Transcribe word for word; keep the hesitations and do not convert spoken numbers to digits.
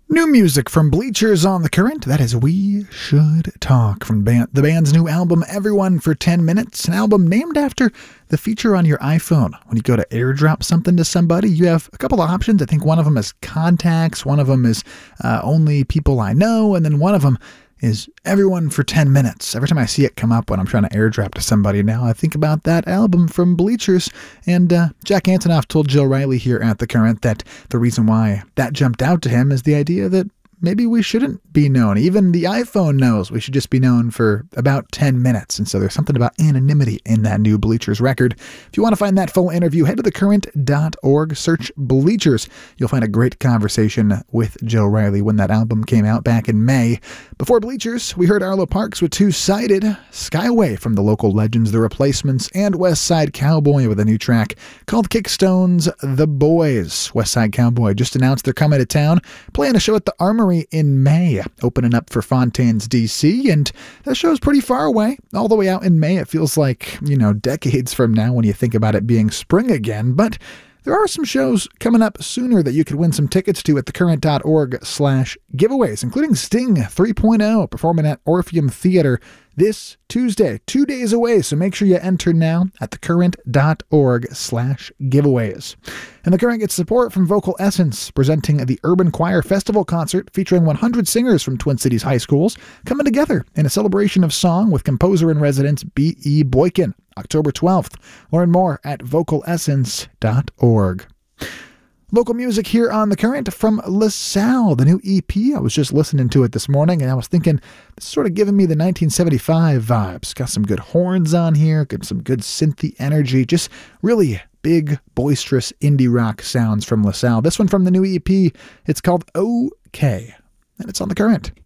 New music from Bleachers on the Current. That is We Should Talk from band, the band's new album, Everyone for ten minutes, an album named after the feature on your iPhone. When you go to airdrop something to somebody, you have a couple of options. I think one of them is contacts, one of them is uh, only people I know, and then one of them is Everyone for ten minutes. Every time I see it come up when I'm trying to airdrop to somebody now, I think about that album from Bleachers. And uh, Jack Antonoff told Jill Riley here at The Current that the reason why that jumped out to him is the idea that maybe we shouldn't be known. Even the iPhone knows we should just be known for about ten minutes. And so there's something about anonymity in that new Bleachers record. If you want to find that full interview, head to the current dot org, search Bleachers. You'll find a great conversation with Jill Riley when that album came out back in May. Before Bleachers, we heard Arlo Parks with Two-Sided, Skyway from the local legends The Replacements, and West Side Cowboy with a new track called Kickstone's The Boys. West Side Cowboy just announced they're coming to town, playing a show at the Armory in May, opening up for Fontaines D C, and that show's pretty far away, all the way out in May. It feels like, you know, decades from now when you think about it being spring again, but there are some shows coming up sooner that you could win some tickets to at the current dot org slash giveaways, including Sting three point oh performing at Orpheum Theater this Tuesday, two days away, so make sure you enter now at the current dot org slash giveaways. And The Current gets support from Vocal Essence, presenting the Urban Choir Festival concert featuring one hundred singers from Twin Cities high schools coming together in a celebration of song with composer-in-residence B E. Boykin, October twelfth. Learn more at vocal essence dot org. Local music here on The Current from LaSalle, the new E P. I was just listening to it this morning, and I was thinking, this is sort of giving me the nineteen seventy-five vibes. Got some good horns on here, got some good synthy energy, just really big, boisterous indie rock sounds from LaSalle. This one from the new E P, it's called OK, and it's on The Current.